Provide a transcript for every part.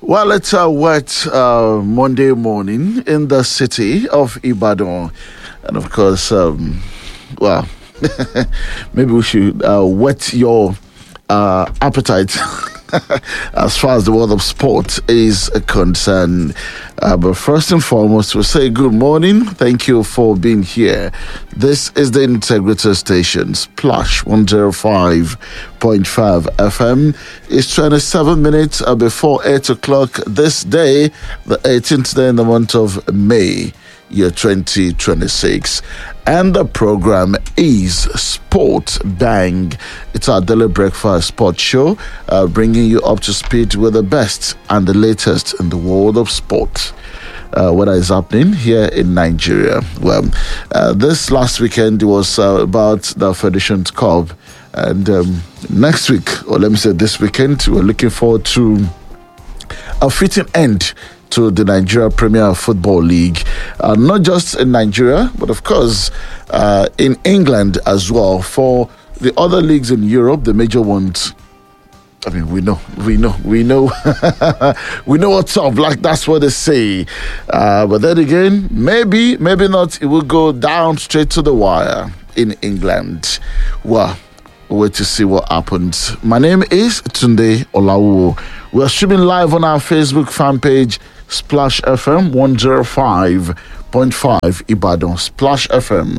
Well, it's a wet Monday morning in the city of Ibadan. And of course, well, maybe we should whet your appetite as far as the world of sport is concerned. But first and foremost, we'll say good morning. Thank you for being here. This is the Integrity Station, Splash 105.5 FM. It's 27 minutes before 8 o'clock this day, the 18th day in the month of May, year 2026. And the program is Sport Bang. It's our daily breakfast sports show, bringing you up to speed with the best and the latest in the world of sport. What is happening here in Nigeria? Well, this last weekend was about the Federations Cup. And next week, or let me say this weekend, we're looking forward to a fitting end to the Nigeria Premier Football League, not just in Nigeria, but of course in England as well. For the other leagues in Europe, the major ones, I mean, we know, we know what's up. Like that's what they say. But then again, maybe not. It will go down straight to the wire in England. Well, wait to see what happens. My name is Tunde Olawu. We are streaming live on our Facebook fan page, Splash FM 105.5 Ibadan. Splash FM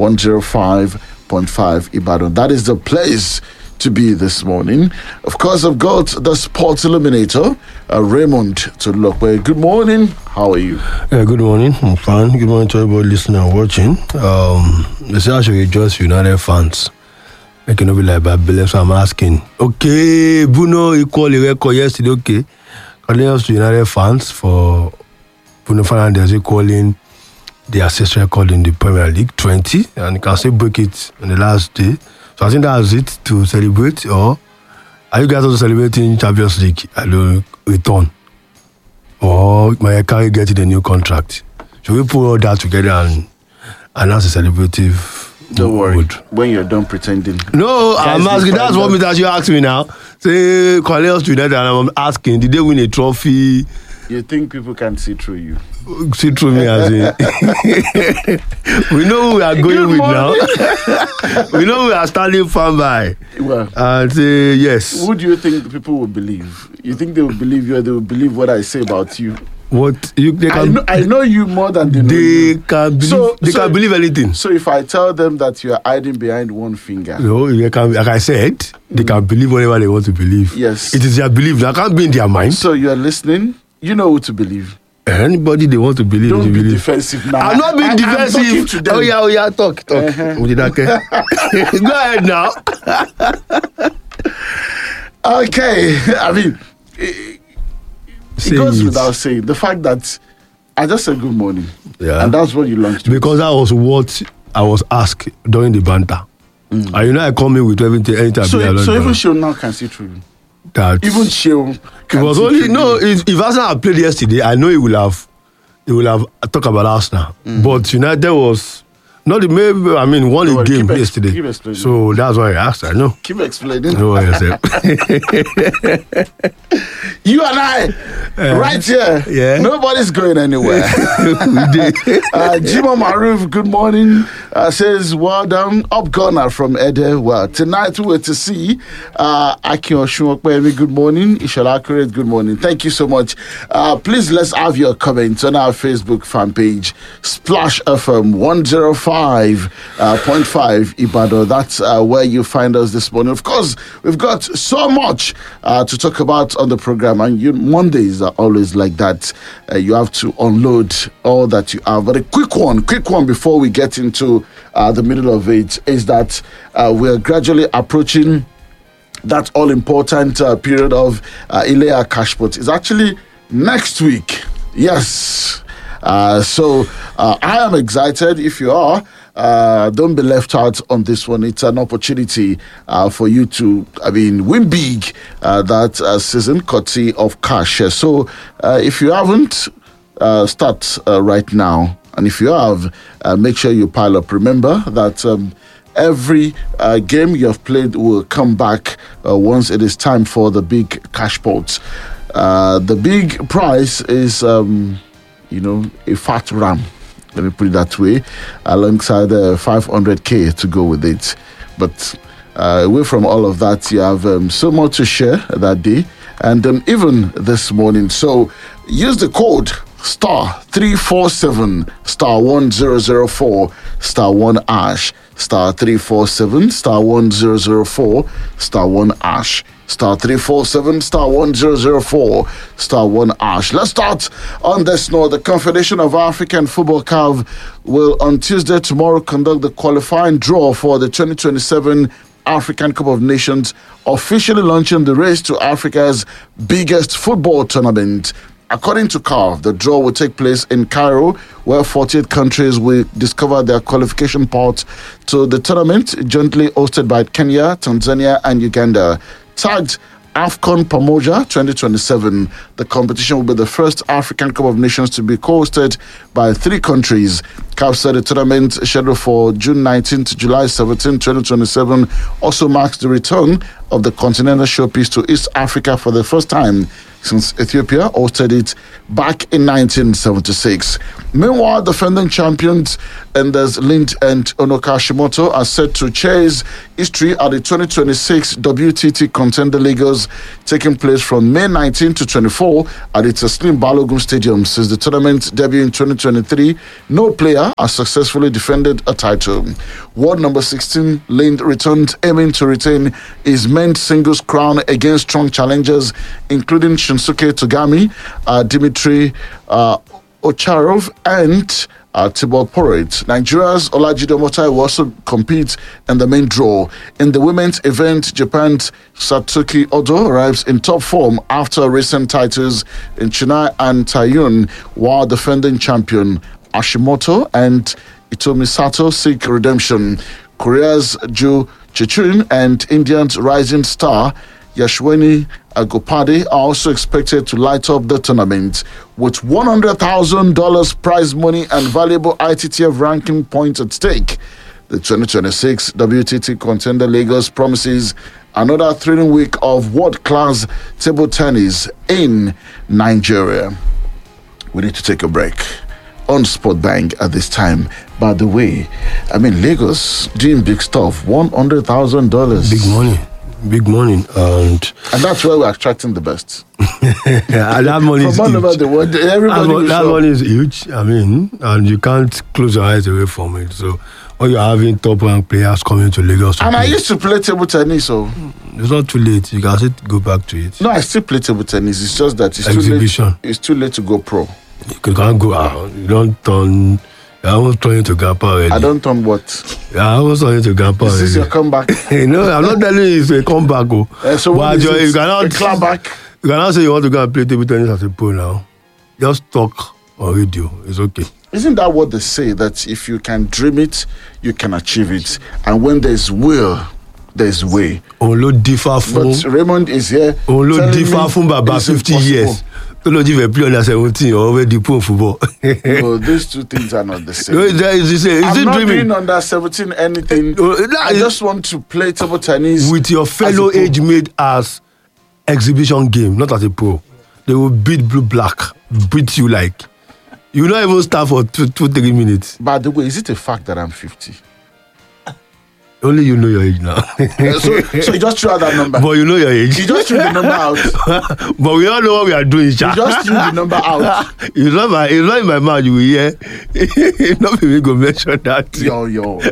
105.5 Ibadan. That is the place to be this morning. Of course, I've got the sports illuminator, Raymond Tolokwe. Good morning. How are you? Good morning. I'm fine. Good morning to everybody listening and watching. They say I should rejoice United fans. I cannot be like Babylon, so I'm asking. Okay, Bruno equal the record yesterday. Okay. Congratulations to United fans for Bruno Fernandes equaling the assist record in the Premier League, 20, and you can still break it on the last day. So I think that's it to celebrate. Or are you guys also celebrating Champions League return? Or may Carey get the new contract? Should we put all that together and announce a celebrative? Don't worry. When you're done pretending. No, I'm asking. That's what that you ask me now. Say, Cornelius United, and I'm asking, did they win a trophy? You think people can see through you? See through me as in. We know who we are going with now. We know we are standing firm by. Well, and say yes. Who do you think people will believe? You think they will believe you, or they will believe what I say about you? What they can, I know you more than they know you. Can believe, can believe anything. So if I tell them that you are hiding behind one finger, no, they can, like I said, they can believe whatever they want to believe. Yes, it is their belief. That can't be in their mind. So you are listening. You know who to believe. Anybody they want to believe. Don't be defensive now. I'm not being defensive. Oh yeah, talk. Uh-huh. Go ahead now. Okay, I mean. It goes without saying, the fact that I just said good morning, and that's what you launched. Because that was what I was asked during the banter. And you know I come in with everything anytime. So even Sheo now can see through you. Even Sheo can it was see only through no. you. If Arsenal had played yesterday, I know he will have talked about Arsenal. But United was not the maybe. I mean, won a game yesterday. Keep explaining. So that's why I asked. I know. Keep explaining. No, yourself. You and I, right here. Yeah. Nobody's going anywhere. Jimo Maruf, good morning. Says, well done. Up Gunner from Ede. Well, tonight we're to see Akin Oshunokpemi, good morning. Ishola Accurate, good morning. Thank you so much. Please, let's have your comments on our Facebook fan page, Splash FM 105.5 Ibadan. That's where you find us this morning. Of course, we've got so much to talk about on the program, and Mondays are always like that. You have to unload all that you have. But a quick one before we get into the middle of it is that we are gradually approaching that all-important period of Ileya Cashpot. It's actually next week. Yes. So I am excited. If you are, don't be left out on this one. It's an opportunity for you to, win big that season, courtesy of cash. So if you haven't, start right now. And if you have, make sure you pile up. Remember that every game you have played will come back once it is time for the big cash pots. The big prize is, a fat ram. Let me put it that way, alongside 500k to go with it. But away from all of that, you have so much to share that day, and even this morning. So use the code *347 *1004 *1#, *347 *1004 *1#, *347 *1004 *1#. Let's start on this note. The Confederation of African Football (CAF) will on Tuesday tomorrow conduct the qualifying draw for the 2027 African Cup of Nations, officially launching the race to Africa's biggest football tournament. According to CAF, the draw will take place in Cairo, where 48 countries will discover their qualification path to the tournament, jointly hosted by Kenya, Tanzania, and Uganda. Tagged AFCON Pamoja 2027, the competition will be the first African Cup of Nations to be co-hosted by 3 countries. CAF said the tournament, scheduled for June 19 to July 17, 2027, also marks the return of the continental showpiece to East Africa for the first time since Ethiopia hosted it back in 1976. Meanwhile, defending champions Enders Lind and Onoka Shimoto are set to chase history at the 2026 WTT Contender Lagos, taking place from May 19 to 24 at the Teslim Balogun Stadium. Since the tournament debut in 2023, no player has successfully defended a title. World number 16 Lind returned, aiming to retain his men's singles crown against strong challengers, including Shinsuke Togami, Dimitri Ocharov, and Tibor Porret. Nigeria's Olajide Omotai will also compete in the main draw. In the women's event, Japan's Satsuki Odo arrives in top form after recent titles in Chennai and Taiyun, while defending champion Hashimoto and Itomi Sato seek redemption. Korea's Ju Chichun and India's rising star Yashwani Agopade are also expected to light up the tournament. With $100,000 prize money and valuable ITTF ranking points at stake, the 2026 WTT Contender Lagos promises another thrilling week of world-class table tennis in Nigeria. We need to take a break on Sport Bank at this time. By the way, Lagos doing big stuff. $100,000. Big money, and that's why we're attracting the best. And that money is all huge. over the world, That money is huge. And you can't close your eyes away from it. So when you're having top rank players coming to Lagos, and I used to play table tennis, so it's not too late. You can still go back to it. No, I still play table tennis. It's just that it's Exhibition. too late. It's too late to go pro. You can't go out. You don't turn. I was turning to Grandpa already. I don't turn what? I was turning to Grandpa already. This is your comeback. No, I'm not telling you it's a comeback. So but you cannot clap back. You cannot say you want to go and play table tennis as a pro now. Just talk on radio. It's okay. Isn't that what they say? That if you can dream it, you can achieve it. And when there's will, there's way. Olo differ from. But Raymond is here. Olo differ from about 50 years. Olo differ play under 17 or already pro football. No, these two things are not the same. No, I'm not doing under 17 anything. I just want to play table tennis with your fellow age mate as exhibition game, not as a pro. They will beat blue black, beat you like. You will not even start for 2-3 minutes. By the way, is it a fact that I'm 50? Only you know your age now. So you just threw out that number. But you know your age. You just threw the number out. But we all know what we are doing, Sha. You just threw the number out. It's not in my mouth, you will hear. Not me go mention that. Yo.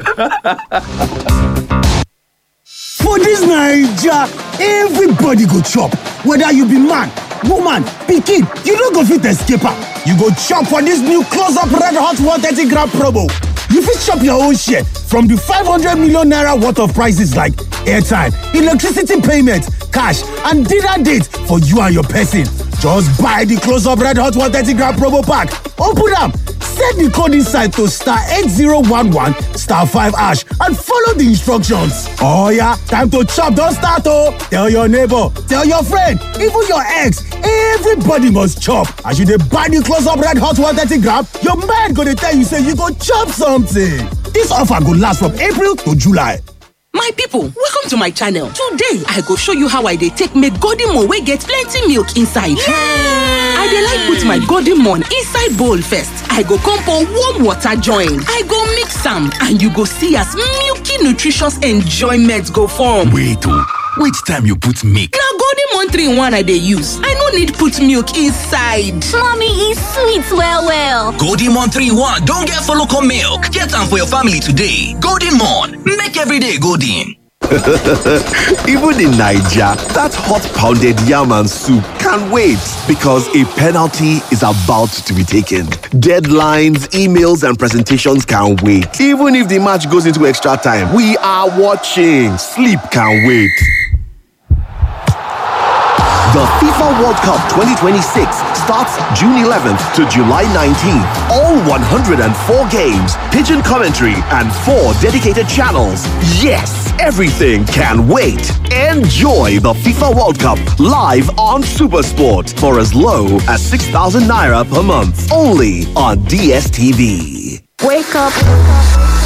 For this Naija, everybody go chop. Whether you be man, woman, pikin, you no go fit escape am. You go chop for this new close-up red hot 130-gram promo. You fit chop your own share from the 500 million naira worth of prices like airtime, electricity payment, cash, and dinner date for you and your person. Just buy the close-up red hot 130-gram promo pack. Open am, set the code inside to *8011 *5# and follow the instructions. Oh yeah, time to chop don start oh! Tell your neighbor, tell your friend, even your ex, everybody must chop. As you dey buy the close-up red hot 130-gram, your mind go dey tell you say you go chop something. This offer go last from April to July. My people, welcome to my channel. Today, I go show you how I dey take make golden moon wey get plenty milk inside. I dey like put my golden moon inside bowl first. I go come pour warm water join. I go mix am and you go see as milky nutritious enjoyment go form. Wait time you put milk? Na golden moon 3 in 1 I dey use. I no need put milk inside. Mommy, e sweet well well. Golden Mon 3 in 1 don get follow come milk. Get am for your family today. Golden Mon, make every day golden. Even in Nigeria, that hot pounded yam and soup can't wait because a penalty is about to be taken. Deadlines, emails, and presentations can't wait. Even if the match goes into extra time, we are watching. Sleep can't wait. The FIFA World Cup 2026 starts June 11th to July 19th. All 104 games, pigeon commentary, and 4 dedicated channels. Yes, everything can wait. Enjoy the FIFA World Cup live on SuperSport for as low as 6,000 naira per month. Only on DSTV. Wake up.